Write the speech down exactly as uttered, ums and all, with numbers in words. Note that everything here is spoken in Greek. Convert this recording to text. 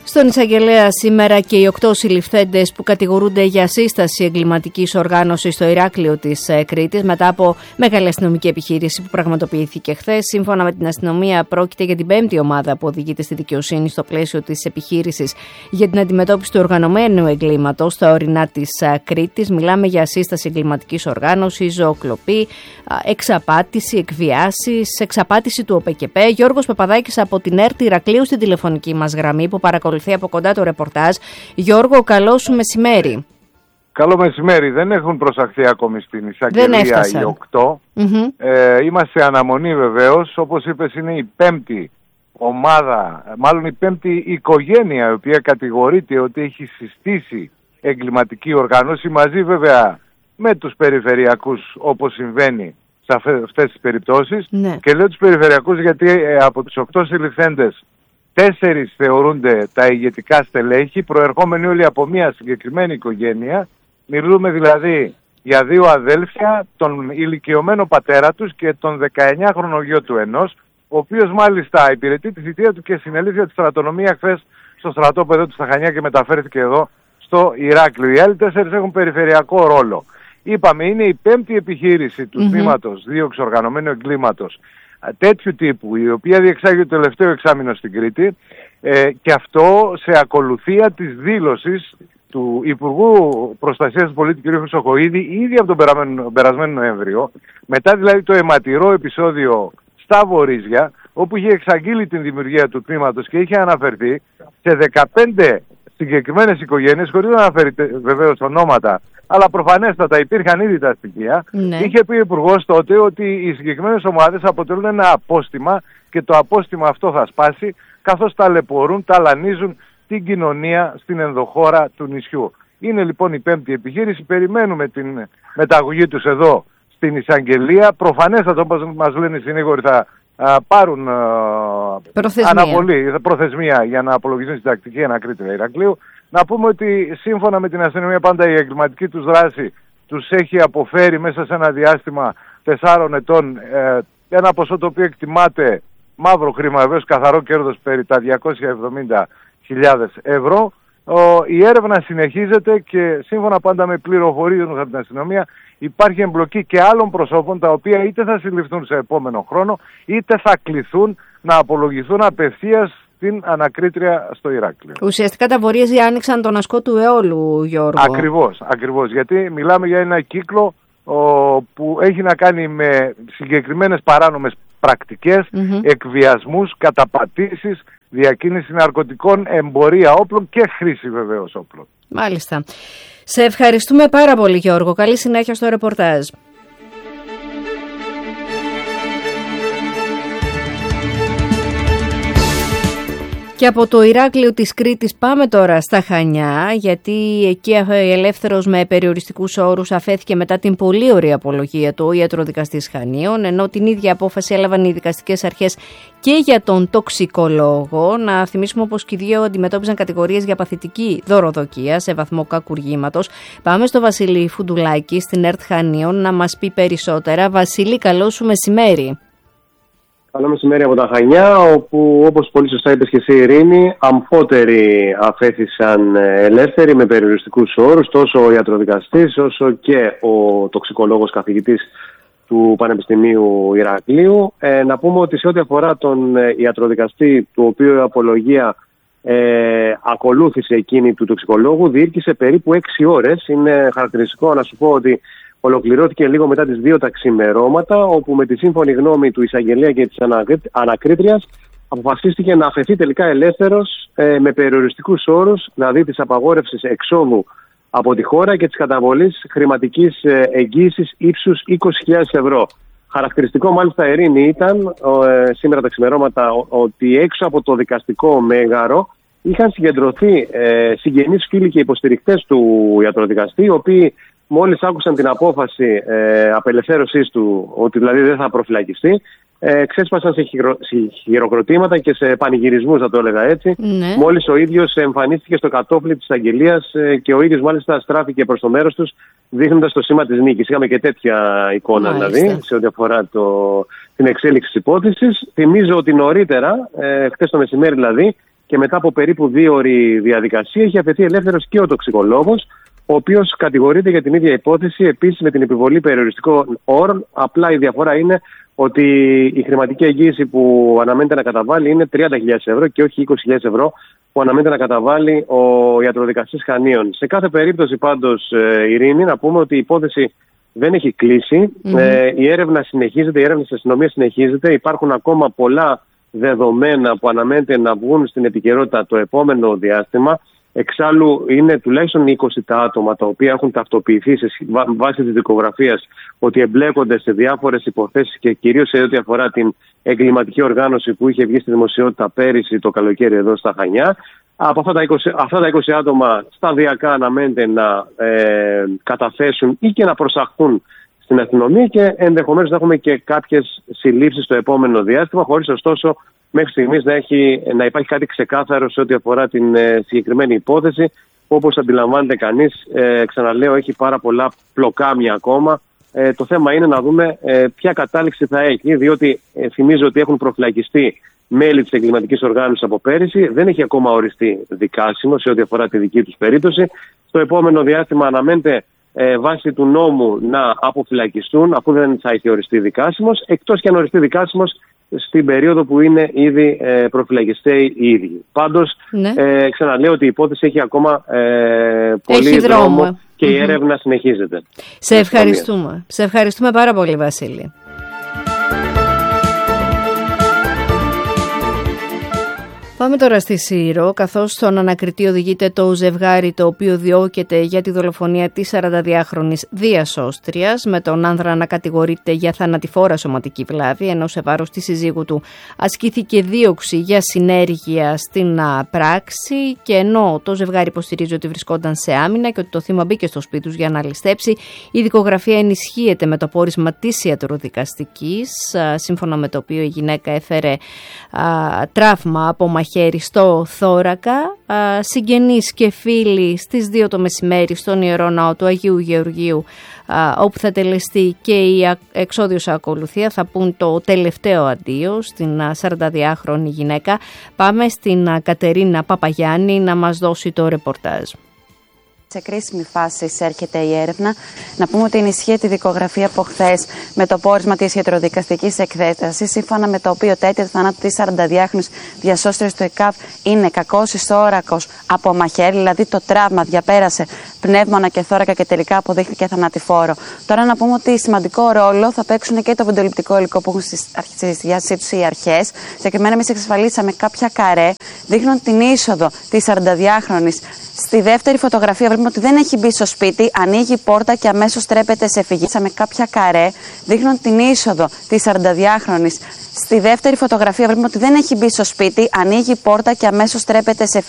Στον εισαγγελέα σήμερα και οι οκτώ συλληφθέντες που κατηγορούνται για σύσταση εγκληματικής οργάνωσης στο Ηράκλειο της Κρήτης μετά από μεγάλη αστυνομική επιχείρηση που πραγματοποιήθηκε χθες. Σύμφωνα με την αστυνομία, πρόκειται για την πέμπτη ομάδα που οδηγείται στη δικαιοσύνη στο πλαίσιο της επιχείρησης για την αντιμετώπιση του οργανωμένου εγκλήματος στα ορεινά της Κρήτης. Μιλάμε για σύσταση εγκληματικής οργάνωσης, ζωοκλοπή, εξαπάτηση, εκβιάσεις, εξαπάτηση του ΟΠΕΚΕΠΕ. Γιώργος Παπαδάκης από την ΕΡΤ Ηρακλείου στην τηλεφωνική μας γραμμή που παρακολουθεί από κοντά το ρεπορτάζ. Γιώργο, καλό σου μεσημέρι. Καλό μεσημέρι. Δεν έχουν προσαχθεί ακόμη στην εισαγγελία οι οκτώ. Mm-hmm. Ε, είμαστε σε αναμονή βεβαίως. Όπως είπες, είναι η πέμπτη ομάδα, μάλλον η πέμπτη οικογένεια η οποία κατηγορείται ότι έχει συστήσει εγκληματική οργάνωση, μαζί βέβαια με τους περιφερειακούς, όπως συμβαίνει σε αυτές τις περιπτώσεις. Ναι. Και λέω τους περιφερειακούς γιατί ε, από τους οκτώ συλληφθέντες τέσσερις θεωρούνται τα ηγετικά στελέχη, προερχόμενοι όλοι από μια συγκεκριμένη οικογένεια. Μιλούμε δηλαδή για δύο αδέλφια, τον ηλικιωμένο πατέρα τους και τον δεκαεννιάχρονο γιο του ενός, ο οποίος μάλιστα υπηρετεί τη θητεία του και συνελήφθη τη στρατονομία χθες στο στρατόπεδο του στα Χανιά και μεταφέρθηκε εδώ στο Ηράκλειο. Οι άλλοι τέσσερις έχουν περιφερειακό ρόλο. Είπαμε, είναι η πέμπτη επιχείρηση του mm-hmm. τμήματος δίωξη οργανωμένου εγκλήματος τέτοιου τύπου, η οποία διεξάγει το τελευταίο εξάμηνο στην Κρήτη, ε, και αυτό σε ακολουθία της δήλωσης του Υπουργού Προστασίας του Πολίτη κ. Χρυσοχοΐδη ήδη από τον περασμένο, περασμένο Νοέμβριο, μετά δηλαδή το αιματηρό επεισόδιο στα Βορίζια, όπου είχε εξαγγείλει την δημιουργία του τμήματος και είχε αναφερθεί σε δεκαπέντε συγκεκριμένες οικογένειες, χωρίς να αναφέρει βεβαίως ονόματα, αλλά προφανέστατα υπήρχαν ήδη τα στοιχεία. Ναι. Είχε πει ο Υπουργός τότε ότι οι συγκεκριμένες ομάδες αποτελούν ένα απόστημα και το απόστημα αυτό θα σπάσει, καθώς ταλαιπωρούν, ταλανίζουν την κοινωνία στην ενδοχώρα του νησιού. Είναι λοιπόν η πέμπτη επιχείρηση. Περιμένουμε την μεταγωγή τους εδώ στην εισαγγελία. Προφανέστατα, όπως μας λένε οι συνήγοροι, θα α, πάρουν α, προθεσμία. αναβολή, προθεσμία για να απολογηθούν στην τακτική ανακρίτρια Ηρακλείου. Να πούμε ότι σύμφωνα με την αστυνομία πάντα η εγκληματική τους δράση τους έχει αποφέρει μέσα σε ένα διάστημα τεσσάρων ετών ε, ένα ποσό το οποίο εκτιμάται μαύρο χρήμα, βεβαίως καθαρό κέρδος περί τα διακόσιες εβδομήντα χιλιάδες ευρώ. Ο, η έρευνα συνεχίζεται και σύμφωνα πάντα με πληροφορίες από την αστυνομία υπάρχει εμπλοκή και άλλων προσώπων τα οποία είτε θα συλληφθούν σε επόμενο χρόνο είτε θα κληθούν να απολογηθούν απευθείας στην ανακρίτρια στο Ηράκλειο. Ουσιαστικά τα Βορίζοι άνοιξαν τον ασκό του αιώλου, Γιώργο. Ακριβώς, ακριβώς, γιατί μιλάμε για ένα κύκλο ο, που έχει να κάνει με συγκεκριμένες παράνομες πρακτικές, mm-hmm. εκβιασμούς, καταπατήσεις, διακίνηση ναρκωτικών, εμπορία όπλων και χρήση βεβαίως όπλων. Μάλιστα. Σε ευχαριστούμε πάρα πολύ, Γιώργο. Καλή συνέχεια στο ρεπορτάζ. Και από το Ηράκλειο της Κρήτης πάμε τώρα στα Χανιά, γιατί εκεί ελεύθερος με περιοριστικούς όρους αφέθηκε μετά την πολύ ωραία απολογία του ο ιατροδικαστής Χανίων, ενώ την ίδια απόφαση έλαβαν οι δικαστικές αρχές και για τον τοξικολόγο. Να θυμίσουμε πως και οι δύο αντιμετώπιζαν κατηγορίες για παθητική δωροδοκία σε βαθμό κακουργήματος. Πάμε στο Βασίλη Φουντουλάκη στην ΕΡΤ Χανίων να μας πει περισσότερα. Βασίλη, καλό σου μεσημέρι. Καλό μεσημέρι από τα Χανιά, όπου όπως πολύ σωστά είπες και εσύ, Ειρήνη, αμφότεροι αφέθησαν ελεύθεροι με περιοριστικούς όρους, τόσο ο ιατροδικαστής όσο και ο τοξικολόγος καθηγητής του Πανεπιστημίου Ηρακλείου. Ε, να πούμε ότι σε ό,τι αφορά τον ιατροδικαστή, του οποίου η απολογία ε, ακολούθησε εκείνη του τοξικολόγου, διήρκησε περίπου έξι ώρες. Είναι χαρακτηριστικό να σου πω ότι ολοκληρώθηκε λίγο μετά τις δύο τα ξημερώματα, όπου με τη σύμφωνη γνώμη του εισαγγελέα και της ανακρίτριας αποφασίστηκε να αφαιθεί τελικά ελεύθερος ε, με περιοριστικούς όρους, δηλαδή της απαγόρευσης εξόδου από τη χώρα και της καταβολής χρηματικής ε, εγγύησης ύψους είκοσι χιλιάδες ευρώ. Χαρακτηριστικό μάλιστα, Ειρήνη, ήταν ε, σήμερα τα ξημερώματα ότι έξω από το δικαστικό μέγαρο είχαν συγκεντρωθεί ε, συγγενείς, φίλοι και υποστηρικτές του ιατροδικαστή, οι οποίοι μόλις άκουσαν την απόφαση ε, απελευθέρωσής του, ότι δηλαδή δεν θα προφυλακιστεί, ε, ξέσπασαν σε, χειρο, σε χειροκροτήματα και σε πανηγυρισμούς, θα το έλεγα έτσι. Ναι. Μόλις ο ίδιος εμφανίστηκε στο κατόφλι της αγγελίας ε, και ο ίδιος μάλιστα στράφηκε προς το μέρος τους, δείχνοντας το σήμα της νίκης. Είχαμε και τέτοια εικόνα, μάλιστα, δηλαδή, σε ό,τι αφορά το, την εξέλιξη της υπόθεσης. Θυμίζω ότι νωρίτερα, ε, χτες το μεσημέρι δηλαδή, και μετά από περίπου δύο ώρη διαδικασία έχει αφαιθεί ελεύθερος και ο τοξικολόγος, ο οποίος κατηγορείται για την ίδια υπόθεση, επίσης με την επιβολή περιοριστικών όρων. Απλά η διαφορά είναι ότι η χρηματική εγγύηση που αναμένεται να καταβάλει είναι τριάντα χιλιάδες ευρώ και όχι είκοσι χιλιάδες ευρώ που αναμένεται να καταβάλει ο ιατροδικαστής Χανίων. Σε κάθε περίπτωση πάντως, Ειρήνη, να πούμε ότι η υπόθεση δεν έχει κλείσει. Mm-hmm. Ε, η έρευνα συνεχίζεται, η έρευνα της αστυνομίας συνεχίζεται. Υπάρχουν ακόμα πολλά δεδομένα που αναμένεται να βγουν στην επικαιρότητα το επόμενο διάστημα. Εξάλλου είναι τουλάχιστον είκοσι τα άτομα τα οποία έχουν ταυτοποιηθεί σε βάση της δικογραφίας ότι εμπλέκονται σε διάφορες υποθέσεις και κυρίως σε ό,τι αφορά την εγκληματική οργάνωση που είχε βγει στη δημοσιότητα πέρυσι το καλοκαίρι εδώ στα Χανιά. Από αυτά τα είκοσι, αυτά τα είκοσι άτομα σταδιακά αναμένεται να ε, καταθέσουν ή και να προσαχθούν στην αστυνομία και ενδεχομένως να έχουμε και κάποιες συλλήψεις στο επόμενο διάστημα, χωρίς ωστόσο μέχρι στιγμής να, έχει, να υπάρχει κάτι ξεκάθαρο σε ό,τι αφορά την ε, συγκεκριμένη υπόθεση. Όπως αντιλαμβάνεται κανείς, ε, ξαναλέω, έχει πάρα πολλά πλοκάμια ακόμα. Ε, το θέμα είναι να δούμε ε, ποια κατάληξη θα έχει, διότι ε, θυμίζω ότι έχουν προφυλακιστεί μέλη της εγκληματικής οργάνωσης από πέρυσι. Δεν έχει ακόμα οριστεί δικάσιμο σε ό,τι αφορά τη δική τους περίπτωση. Στο επόμενο διάστημα αναμένεται ε, βάσει του νόμου να αποφυλακιστούν, αφού δεν θα έχει οριστεί δικάσιμος, εκτός και αν οριστεί δικάσιμος στην περίοδο που είναι ήδη ε, προφυλακιστέοι οι ίδιοι. Πάντως, ναι. ε, ξαναλέω ότι η υπόθεση έχει ακόμα ε, πολύ έχει δρόμο, δρόμο και mm-hmm. η έρευνα συνεχίζεται. Σε ευχαριστούμε. Σε ευχαριστούμε πάρα πολύ, Βασίλη. Πάμε τώρα στη Σύρο, καθώς στον ανακριτή οδηγείται το ζευγάρι το οποίο διώκεται για τη δολοφονία της σαρανταδυάχρονης διασώστριας, με τον άνδρα να κατηγορείται για θανατηφόρα σωματική βλάβη, ενώ σε βάρος της συζύγου του ασκήθηκε δίωξη για συνέργεια στην πράξη, και ενώ το ζευγάρι υποστηρίζει ότι βρισκόταν σε άμυνα και ότι το θύμα μπήκε στο σπίτι τους για να ληστέψει, η δικογραφία ενισχύεται με το πόρισμα της ιατροδικαστικής, σύμφωνα με το οποίο η γυναίκα έφερε α, τραύμα από μαχαίρι στο θώρακα. Συγγενείς και φίλοι στις δύο το μεσημέρι στον Ιερό Ναό του Αγίου Γεωργίου, όπου θα τελεστεί και η εξόδιος ακολουθία, θα πούν το τελευταίο αντίο στην σαρανταδυάχρονη γυναίκα. Πάμε στην Κατερίνα Παπαγιάννη να μας δώσει το ρεπορτάζ. Σε κρίσιμη φάση έρχεται η έρευνα. Να πούμε ότι ενισχύεται η δικογραφία από χθες με το πόρισμα της ιατροδικαστικής εκθέτασης, σύμφωνα με το οποίο τα αίτια του θανάτου της σαρανταδυάχρονης διασώστριας του ΕΚΑΒ είναι κακός ιστόρακος από μαχαίρι, δηλαδή το τραύμα διαπέρασε πνεύμονα και θώρακα και τελικά αποδείχθηκε θανατηφόρο. Τώρα να πούμε ότι σημαντικό ρόλο θα παίξουν και το βιντεοληπτικό υλικό που έχουν στη διάθεσή τους οι αρχές. Συγκεκριμένα, εμείς εξασφαλίσαμε κάποια καρέ, δείχνουν την είσοδο της σαρανταδυάχρονης. Στη δεύτερη φωτογραφία βλέπουμε ότι δεν έχει μπει στο σπίτι, ανοίγει η πόρτα και αμέσως τρέπεται σε φυγή. Με κάποια καρέ, δείχνουν την είσοδο της σαρανταδυάχρονης. Στη δεύτερη φωτογραφία βλέπουμε ότι δεν έχει μπει στο σπίτι, ανοίγει η πόρτα και αμέσως τρέπεται σε φυγή.